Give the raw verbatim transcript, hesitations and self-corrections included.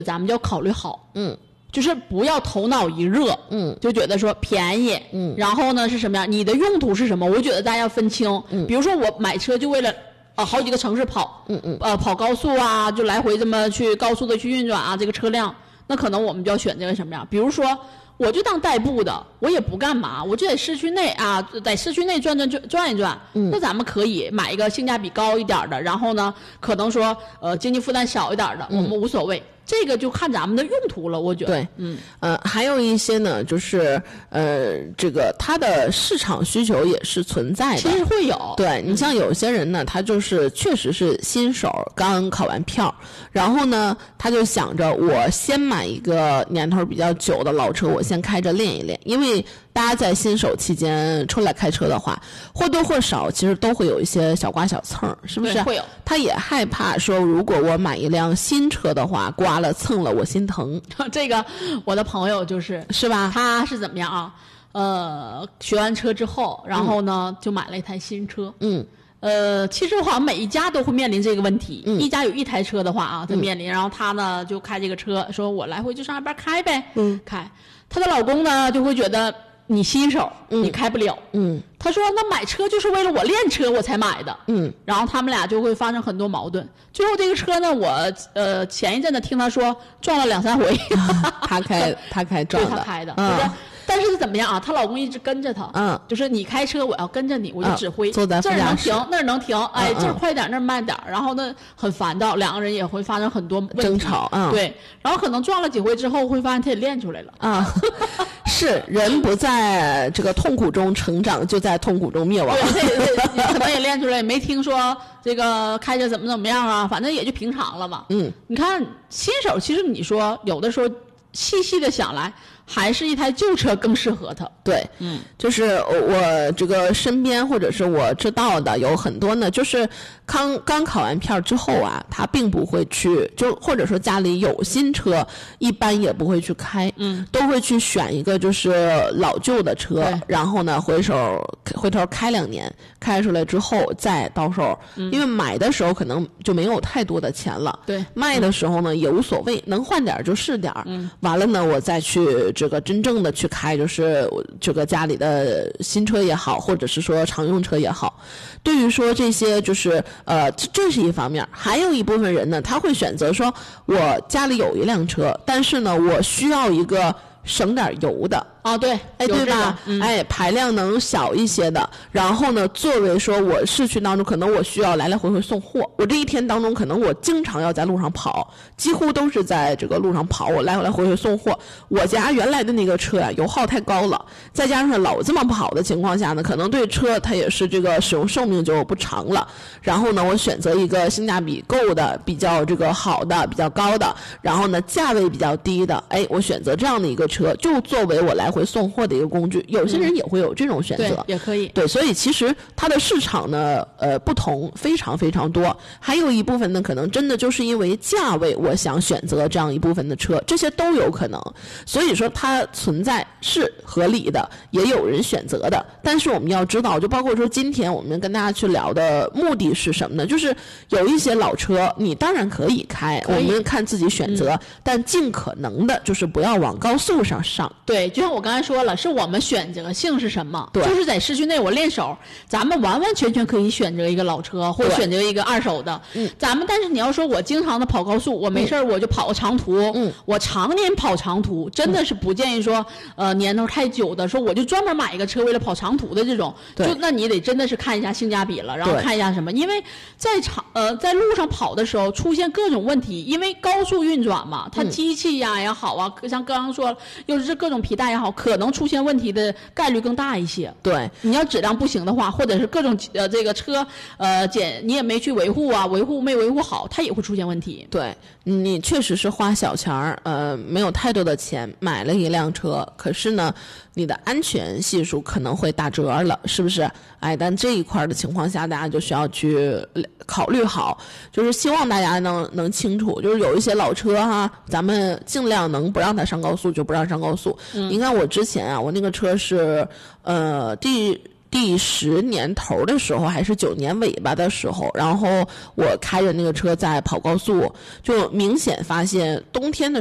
咱们就要考虑好， 嗯， 就是不要头脑一热， 嗯， 就觉得说便宜， 嗯， 然后呢是什么样？你的用途是什么？我觉得大家要分清， 嗯， 比如说我买车就为了呃好几个城市跑， 嗯嗯， 呃跑高速啊，就来回这么去高速的去运转啊，这个车辆，那可能我们就要选这个什么样？比如说。我就当代步的，我也不干嘛，我就在市区内啊，在市区内转转转转一转。嗯，那咱们可以买一个性价比高一点的，然后呢，可能说呃经济负担小一点的，我们无所谓。嗯，这个就看咱们的用途了，我觉得。 对，嗯，呃，还有一些呢，就是呃，这个它的市场需求也是存在的。 其实会有。 对，你像有些人呢，他就是确实是新手，刚考完票，然后呢，他就想着我先买一个年头比较久的老车，我先开着练一练，因为大家在新手期间出来开车的话，或多或少其实都会有一些小刮小蹭，是不是？ 会有。 他也害怕说，如果我买一辆新车的话，刮了蹭了我心疼。 这个我的朋友就是是吧？ 他是怎么样啊？呃，学完车之后，然后呢、嗯、就买了一台新车。嗯。呃，其实好像每一家都会面临这个问题。嗯。一家有一台车的话啊，他面临，嗯、然后他呢就开这个车，说我来回就上下班开呗。嗯。开，她的老公呢就会觉得你新手，嗯、你开不了。嗯。他说那买车就是为了我练车我才买的。嗯。然后他们俩就会发生很多矛盾。最后这个车呢，我呃前一阵子听他说撞了两三回。 他开他开撞的。 对他开的。嗯。就是但是怎么样啊？她老公一直跟着她，嗯，就是你开车，我要跟着你，我就指挥， 嗯、坐在这儿能停，那儿能停，哎， 嗯、 这儿快点，那儿慢点，然后呢，很烦躁，两个人也会发生很多问题争吵，嗯， 对，然后可能撞了几回之后，会发现他也练出来了， 啊、嗯，是人不在这个痛苦中成长，就在痛苦中灭亡， 对，这这可能也练出来，也没听说这个开着怎么怎么样啊，反正也就平常了嘛，嗯，你看新手，其实你说有的时候细细的想来。还是一台旧车更适合他。 对，嗯，就是我这个身边或者是我知道的有很多呢，就是刚刚考完票之后啊，他并不会去，就或者说家里有新车，一般也不会去开，嗯，都会去选一个就是老旧的车，然后呢回手回头开两年，开出来之后再到手，嗯、因为买的时候可能就没有太多的钱了， 对， 卖的时候呢、嗯、也无所谓，能换点就是点，嗯，完了呢我再去。这个真正的去开，就是这个家里的新车也好，或者是说常用车也好，对于说这些就是呃，这是一方面。还有一部分人呢，他会选择说，我家里有一辆车，但是呢，我需要一个省点油的。 啊、哦，对， 哎，对吧？嗯、哎，排量能小一些的。然后呢，作为说我市区当中，可能我需要来来回回送货，我这一天当中，可能我经常要在路上跑，几乎都是在这个路上跑，我来来回回送货。我家原来的那个车呀、啊，油耗太高了，再加上老这么跑的情况下呢，可能对车它也是这个使用寿命就不长了。然后呢，我选择一个性价比够的、比较这个好的、比较高的，然后呢价位比较低的，哎，我选择这样的一个车，就作为我来回送货的一个工具。有些人也会有这种选择， 嗯、也可以。 对，所以其实它的市场呢，呃，不同非常非常多。还有一部分呢，可能真的就是因为价位，我想选择这样一部分的车，这些都有可能。所以说它存在是合理的，也有人选择的。但是我们要知道，就包括说今天我们跟大家去聊的目的是什么呢？就是有一些老车，你当然可以开， 可以我们看自己选择，嗯、但尽可能的就是不要往高速上上。 对，就像我刚才说了，是我们选择性是什么？ 对， 就是在市区内我练手，咱们完完全全可以选择一个老车，或者选择一个二手的。嗯，咱们但是你要说我经常的跑高速，我没事、嗯、我就跑个长途，嗯，我常年跑长途，真的是不建议说，呃，年头太久的，说我就专门买一个车为了跑长途的这种，就那你得真的是看一下性价比了，然后看一下什么，因为在长呃在路上跑的时候出现各种问题，因为高速运转嘛，它机器呀也好啊，嗯、像刚刚说，又是各种皮带也好，可能出现问题的概率更大一些。 对， 你要质量不行的话，或者是各种呃这个车呃检你也没去维护啊，维护没维护好，它也会出现问题。 对，你确实是花小钱儿，呃，没有太多的钱买了一辆车，可是呢，你的安全系数可能会打折了，是不是？哎，但这一块的情况下，大家就需要去考虑好，就是希望大家能能清楚，就是有一些老车哈，咱们尽量能不让它上高速就不让上高速。嗯、你看我之前啊，我那个车是呃第第十年头的时候，还是九年尾巴的时候，然后我开着那个车在跑高速，就明显发现冬天的